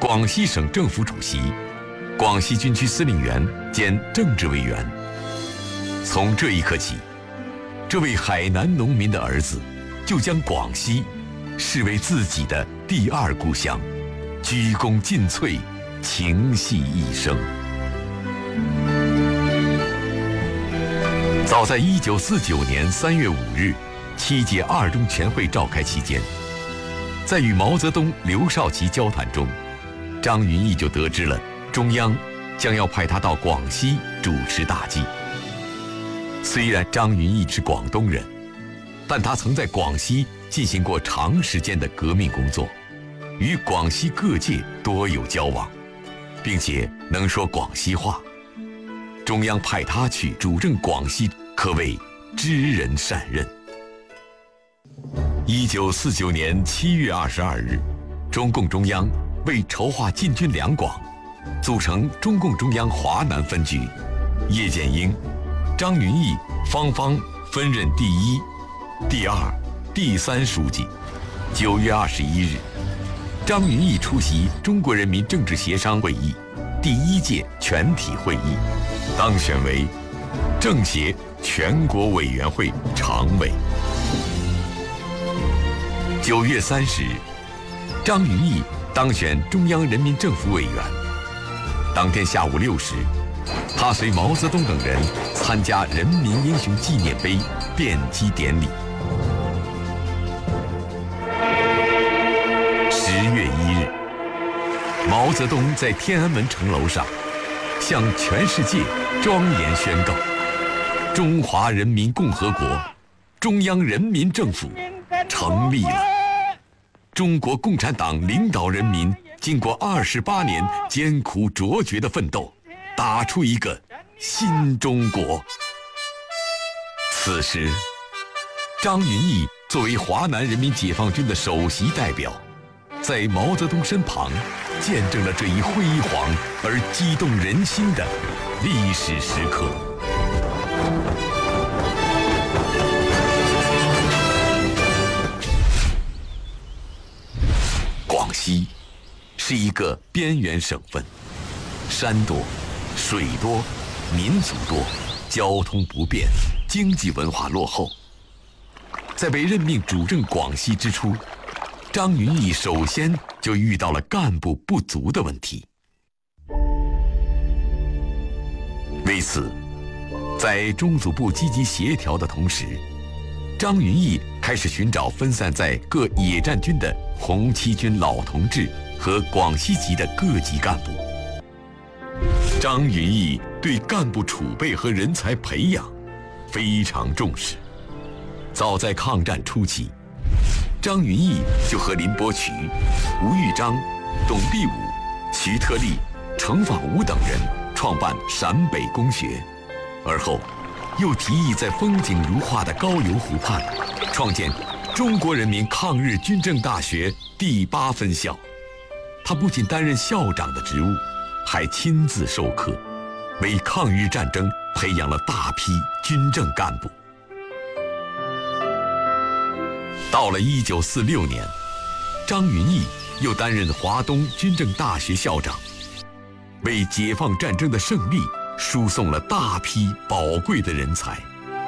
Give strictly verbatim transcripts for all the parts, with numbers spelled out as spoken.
广西省政府主席，广西军区司令员兼政治委员。从这一刻起，这位海南农民的儿子就将广西视为自己的第二故乡，鞠躬尽瘁，情系一生。早在一九四九年三月五日，七届二中全会召开期间，在与毛泽东、刘少奇交谈中，张云逸就得知了中央将要派他到广西主持大计。虽然张云逸是广东人，但他曾在广西进行过长时间的革命工作，与广西各界多有交往，并且能说广西话。中央派他去主政广西，可谓知人善任。一九四九年七月二十二日，中共中央为筹划进军两广，组成中共中央华南分局，叶剑英、张云逸、方方分任第一、第二、第三书记。九月二十一日，张云逸出席中国人民政治协商会议第一届全体会议，当选为政协全国委员会常委。九月三十日，张云逸当选中央人民政府委员。当天下午六时，他随毛泽东等人参加人民英雄纪念碑奠基典礼。十月一日，毛泽东在天安门城楼上向全世界庄严宣告：中华人民共和国中央人民政府成立了。中国共产党领导人民经过二十八年艰苦卓绝的奋斗，打出一个新中国。此时，张云逸作为华南人民解放军的首席代表，在毛泽东身旁，见证了这一辉煌而激动人心的历史时刻。广西是一个边缘省份，山多、水多、民族多，交通不便，经济文化落后。在被任命主政广西之初，张云逸首先就遇到了干部不足的问题。为此，在中组部积极协调的同时，张云逸开始寻找分散在各野战军的红七军老同志和广西籍的各级干部。张云逸对干部储备和人才培养非常重视。早在抗战初期，张云逸就和林伯渠、吴玉章、董必武、徐特立、程仿吾等人创办陕北公学，而后又提议在风景如画的高邮湖畔创建中国人民抗日军政大学第八分校。他不仅担任校长的职务，还亲自授课，为抗日战争培养了大批军政干部。到了一九四六年，张云逸又担任华东军政大学校长，为解放战争的胜利输送了大批宝贵的人才。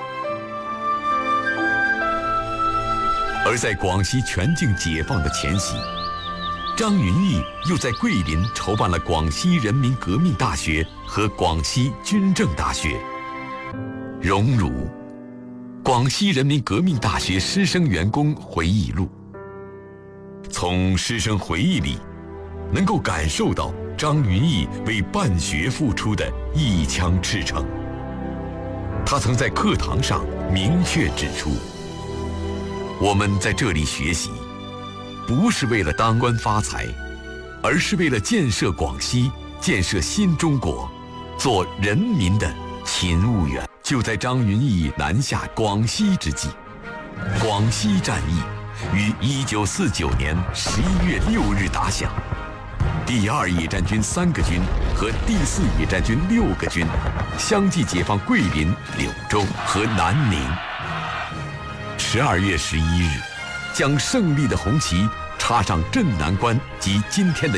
而在广西全境解放的前夕，张云逸又在桂林筹办了广西人民革命大学和广西军政大学。荣辱，广西人民革命大学师生员工回忆录。从师生回忆里，能够感受到张云逸为办学付出的一腔赤诚。他曾在课堂上明确指出，我们在这里学习，不是为了当官发财，而是为了建设广西，建设新中国，做人民的勤务员。就在张云逸南下广西之际，广西战役于一九四九年十一月六日打响。第二野战军三个军和第四野战军六个军相继解放桂林、柳州和南宁。十二月十一日，将胜利的红旗插上镇南关及今天的